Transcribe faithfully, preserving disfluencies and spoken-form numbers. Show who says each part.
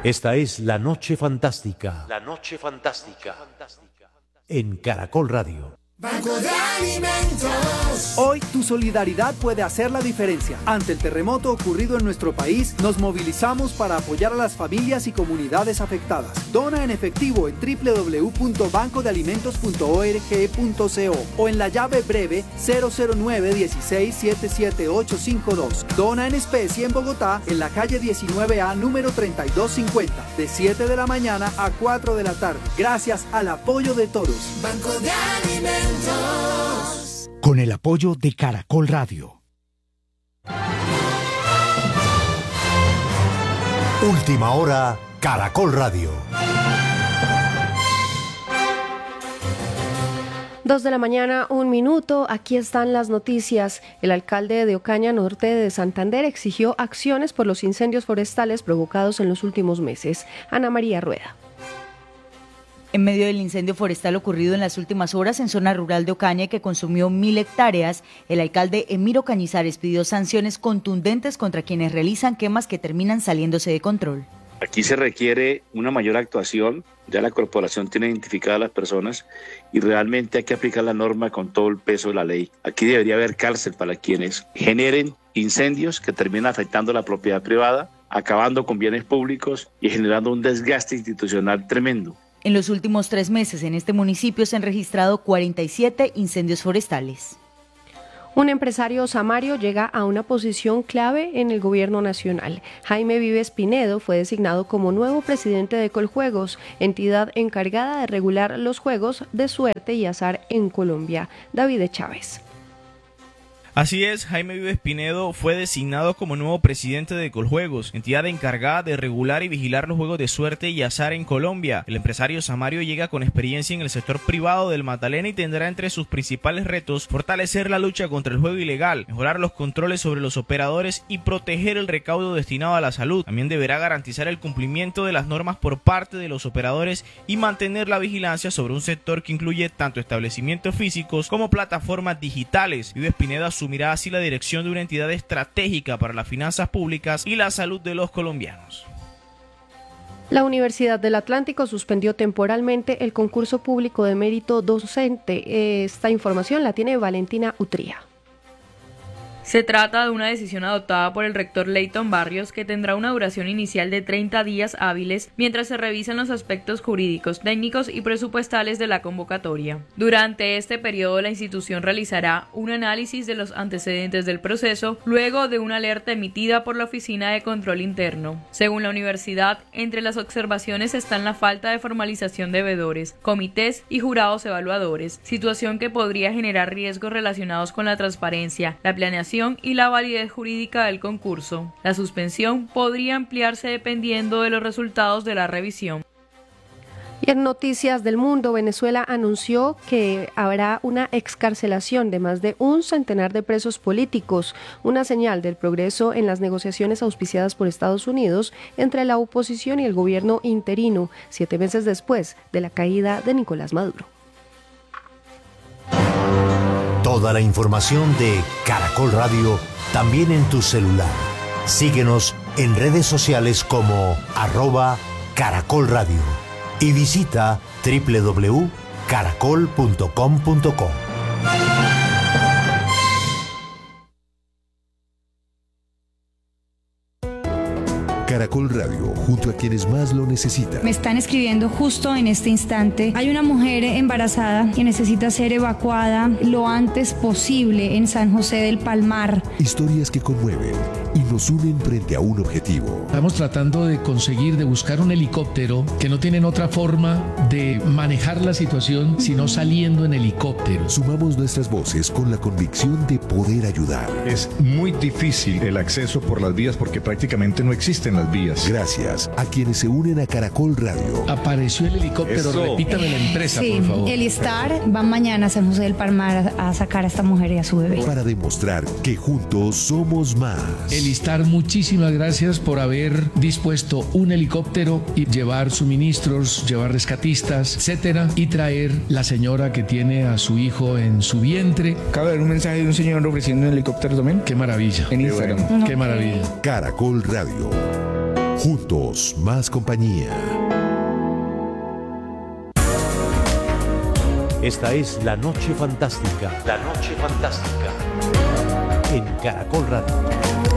Speaker 1: Esta es La Noche Fantástica. La Noche Fantástica. En Caracol Radio.
Speaker 2: Banco de Alimentos.
Speaker 3: Hoy tu solidaridad puede hacer la diferencia. Ante el terremoto ocurrido en nuestro país, nos movilizamos para apoyar a las familias y comunidades afectadas. Dona en efectivo en doble u doble u doble u punto banco de alimentos punto org punto co o en la llave breve cero cero nueve uno seis siete siete ocho cinco dos. Dona en especie en Bogotá, en la calle diecinueve A, número treinta y dos cincuenta, de siete de la mañana a cuatro de la tarde. Gracias al apoyo de todos.
Speaker 2: Banco de Alimentos.
Speaker 4: Con el apoyo de Caracol Radio.
Speaker 1: Última hora, Caracol Radio.
Speaker 5: Dos de la mañana, un minuto. Aquí están las noticias. El alcalde de Ocaña, norte de Santander, exigió acciones por los incendios forestales provocados en los últimos meses. Ana María Rueda.
Speaker 6: En medio del incendio forestal ocurrido en las últimas horas en zona rural de Ocaña que consumió mil hectáreas, el alcalde Emiro Cañizares pidió sanciones contundentes contra quienes realizan quemas que terminan saliéndose de control.
Speaker 7: Aquí se requiere una mayor actuación, ya la corporación tiene identificadas a las personas y realmente hay que aplicar la norma con todo el peso de la ley. Aquí debería haber cárcel para quienes generen incendios que terminan afectando la propiedad privada, acabando con bienes públicos y generando un desgaste institucional tremendo.
Speaker 6: En los últimos tres meses en este municipio se han registrado cuarenta y siete incendios forestales.
Speaker 5: Un empresario samario llega a una posición clave en el gobierno nacional. Jaime Vives Pinedo fue designado como nuevo presidente de Coljuegos, entidad encargada de regular los juegos de suerte y azar en Colombia. David Chávez.
Speaker 8: Así es, Jaime Vives Pinedo fue designado como nuevo presidente de Coljuegos, entidad encargada de regular y vigilar los juegos de suerte y azar en Colombia. El empresario samario llega con experiencia en el sector privado del Magdalena y tendrá entre sus principales retos fortalecer la lucha contra el juego ilegal, mejorar los controles sobre los operadores y proteger el recaudo destinado a la salud. También deberá garantizar el cumplimiento de las normas por parte de los operadores y mantener la vigilancia sobre un sector que incluye tanto establecimientos físicos como plataformas digitales. Vives Pinedo asumirá así la dirección de una entidad estratégica para las finanzas públicas y la salud de los colombianos.
Speaker 5: La Universidad del Atlántico suspendió temporalmente el concurso público de mérito docente. Esta información la tiene Valentina Utría.
Speaker 9: Se trata de una decisión adoptada por el rector Leighton Barrios que tendrá una duración inicial de treinta días hábiles mientras se revisan los aspectos jurídicos, técnicos y presupuestales de la convocatoria. Durante este periodo la institución realizará un análisis de los antecedentes del proceso luego de una alerta emitida por la Oficina de Control Interno. Según la universidad, entre las observaciones están la falta de formalización de veedores, comités y jurados evaluadores, situación que podría generar riesgos relacionados con la transparencia, la planeación y la validez jurídica del concurso. La suspensión podría ampliarse dependiendo de los resultados de la revisión.
Speaker 5: Y en noticias del mundo, Venezuela anunció que habrá una excarcelación de más de un centenar de presos políticos, una señal del progreso en las negociaciones auspiciadas por Estados Unidos entre la oposición y el gobierno interino, siete meses después de la caída de Nicolás Maduro.
Speaker 1: Toda la información de Caracol Radio también en tu celular. Síguenos en redes sociales como arroba Caracol Radio y visita doble u doble u doble u punto caracol punto com punto co.
Speaker 10: Caracol Radio, junto a quienes más lo necesitan.
Speaker 11: Me están escribiendo justo en este instante. Hay una mujer embarazada que necesita ser evacuada lo antes posible en San José del Palmar.
Speaker 10: Historias que conmueven y nos unen frente a un objetivo.
Speaker 12: Estamos tratando de conseguir, de buscar un helicóptero que no tienen otra forma de manejar la situación sino saliendo en helicóptero.
Speaker 10: Sumamos nuestras voces con la convicción de poder ayudar.
Speaker 13: Es muy difícil el acceso por las vías porque prácticamente no existen las vías.
Speaker 10: Gracias a quienes se unen a Caracol Radio.
Speaker 12: Apareció el helicóptero, Eso. repítame la empresa,
Speaker 11: sí,
Speaker 12: por favor.
Speaker 11: El Star va mañana a San José del Palmar a, a sacar a esta mujer y a su bebé.
Speaker 10: Para demostrar que juntos somos más.
Speaker 12: El Star, muchísimas gracias por haber dispuesto un helicóptero y llevar suministros, llevar rescatistas, etcétera, y traer la señora que tiene a su hijo en su vientre.
Speaker 14: Acaba de ver un mensaje de un señor ofreciendo un helicóptero también.
Speaker 12: Qué maravilla.
Speaker 14: En Instagram.
Speaker 12: Qué, bueno. Qué maravilla.
Speaker 10: Caracol Radio. Juntos, más compañía.
Speaker 1: Esta es La Noche Fantástica. La Noche Fantástica. En Caracol Radio.